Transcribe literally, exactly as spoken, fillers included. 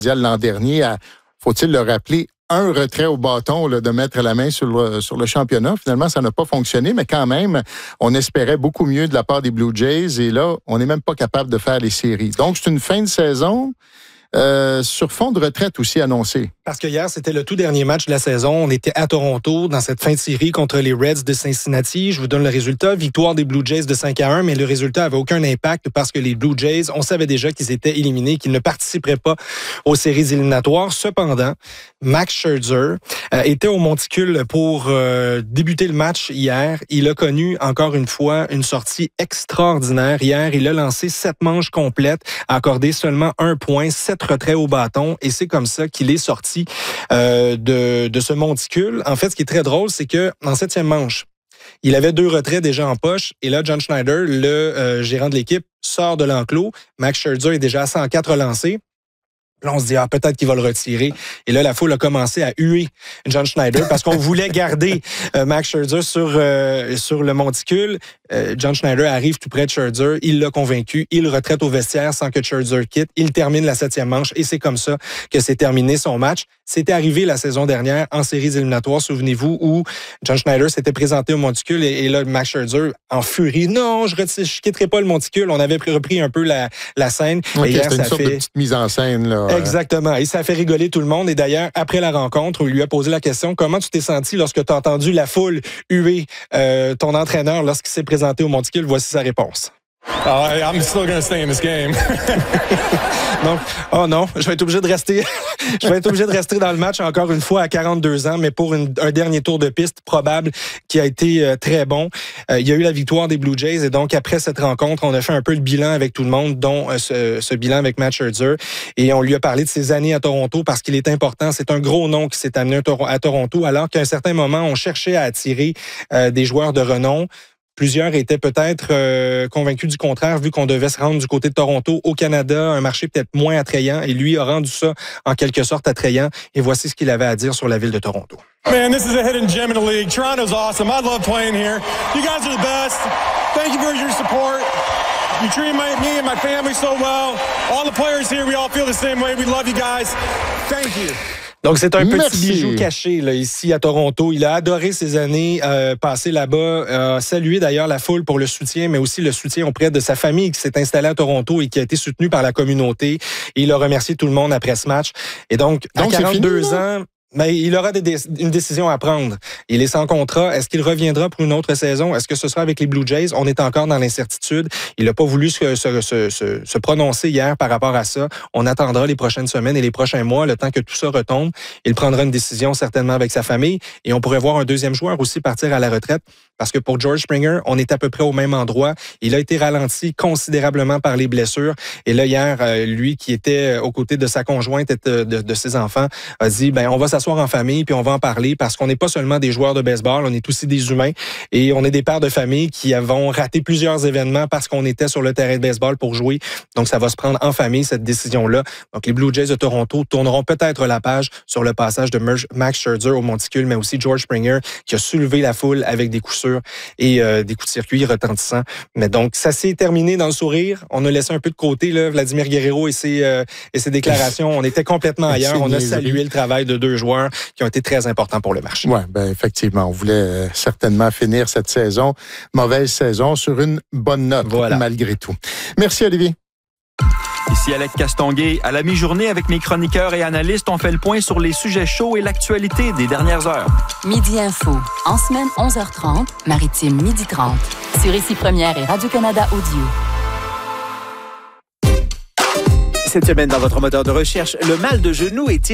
l'an dernier à, faut-il le rappeler, un retrait au bâton là, de mettre la main sur le, sur le championnat. Finalement, ça n'a pas fonctionné, mais quand même, on espérait beaucoup mieux de la part des Blue Jays et là, on n'est même pas capable de faire les séries. Donc, c'est une fin de saison euh, sur fond de retraite aussi annoncée. Parce que hier, c'était le tout dernier match de la saison. On était à Toronto dans cette fin de série contre les Reds de Cincinnati. Je vous donne le résultat. Victoire des Blue Jays de cinq à un, mais le résultat avait aucun impact parce que les Blue Jays, on savait déjà qu'ils étaient éliminés, qu'ils ne participeraient pas aux séries éliminatoires. Cependant, Max Scherzer euh, était au monticule pour euh, débuter le match hier. Il a connu encore une fois une sortie extraordinaire. Hier, il a lancé sept manches complètes, a accordé seulement un point, sept retraits au bâton, et c'est comme ça qu'il est sorti Euh, de, de ce monticule. En fait, ce qui est très drôle, c'est que en septième manche, il avait deux retraits déjà en poche. Et là, John Schneider, le euh, gérant de l'équipe, sort de l'enclos. Max Scherzer est déjà à cent quatre lancés. Là, on se dit, ah, peut-être qu'il va le retirer. Et là, la foule a commencé à huer John Schneider parce qu'on voulait garder euh, Max Scherzer sur, euh, sur le monticule. Euh, John Schneider arrive tout près de Scherzer. Il l'a convaincu. Il retraite au vestiaire sans que Scherzer quitte. Il termine la septième manche et c'est comme ça que s'est terminé son match. C'était arrivé la saison dernière en séries éliminatoires, souvenez-vous, où John Schneider s'était présenté au monticule et, et là, Max Scherzer, en furie, non, je ne quitterai pas le monticule. On avait repris un peu la, la scène. Okay, et hier, c'était une ça sorte fait... de petite mise en scène, là. Exactement. Et ça a fait rigoler tout le monde. Et d'ailleurs, après la rencontre, on lui a posé la question, comment tu t'es senti lorsque tu as entendu la foule huer euh, ton entraîneur lorsqu'il s'est présenté au monticule? Voici sa réponse. Uh, I'm still going to stay in this game. Donc, oh non, je vais être obligé de rester, je vais être obligé de rester dans le match encore une fois à quarante-deux ans, mais pour une, un dernier tour de piste probable qui a été euh, très bon. Euh, il y a eu la victoire des Blue Jays et donc après cette rencontre, on a fait un peu le bilan avec tout le monde, dont euh, ce, ce bilan avec Max Scherzer, et on lui a parlé de ses années à Toronto parce qu'il est important. C'est un gros nom qui s'est amené à Toronto, alors qu'à un certain moment, on cherchait à attirer euh, des joueurs de renom. Plusieurs étaient peut-être euh, convaincus du contraire, vu qu'on devait se rendre du côté de Toronto, au Canada, un marché peut-être moins attrayant, et lui a rendu ça en quelque sorte attrayant. Et voici ce qu'il avait à dire sur la ville de Toronto. Man, this is a hidden gem in the league. Toronto's awesome. I love playing here. You guys are the best. Thank you for your support. You treat my, me and my family so well. All the players here, we all feel the same way. We love you guys. Thank you. Donc, c'est un Merci. petit bijou caché là, ici à Toronto. Il a adoré ses années euh, passées là-bas, euh, salué d'ailleurs la foule pour le soutien, mais aussi le soutien auprès de sa famille qui s'est installée à Toronto et qui a été soutenue par la communauté. Et il a remercié tout le monde après ce match. Et donc, donc à quarante-deux fini, ans... Mais il aura des, une décision à prendre. Il est sans contrat. Est-ce qu'il reviendra pour une autre saison? Est-ce que ce sera avec les Blue Jays? On est encore dans l'incertitude. Il n'a pas voulu se, se, se, se, se prononcer hier par rapport à ça. On attendra les prochaines semaines et les prochains mois, le temps que tout ça retombe. Il prendra une décision certainement avec sa famille. Et on pourrait voir un deuxième joueur aussi partir à la retraite. Parce que pour George Springer, on est à peu près au même endroit. Il a été ralenti considérablement par les blessures. Et là, hier, lui qui était aux côtés de sa conjointe et de, de, de ses enfants, a dit, ben, on va s'asseoir en famille puis on va en parler parce qu'on n'est pas seulement des joueurs de baseball, on est aussi des humains et on est des pères de famille qui avons raté plusieurs événements parce qu'on était sur le terrain de baseball pour jouer. Donc, ça va se prendre en famille, cette décision-là. Donc, les Blue Jays de Toronto tourneront peut-être la page sur le passage de Max Scherzer au monticule, mais aussi George Springer qui a soulevé la foule avec des coups sûrs et euh, des coups de circuit retentissants. Mais donc, ça s'est terminé dans le sourire. On a laissé un peu de côté là, Vladimir Guerrero et ses, euh, et ses déclarations. On était complètement ailleurs. On a salué le travail de deux joueurs qui ont été très importants pour le marché. Oui, ben effectivement, on voulait euh, certainement finir cette saison, mauvaise saison, sur une bonne note, voilà. Malgré tout. Merci, Olivier. Ici Alec Castonguay. À la mi-journée, avec mes chroniqueurs et analystes, on fait le point sur les sujets chauds et l'actualité des dernières heures. Midi Info. En semaine, onze heures trente. Maritime, midi trente. Sur Ici Première et Radio-Canada Audio. Cette semaine, dans votre moteur de recherche, le mal de genou est-il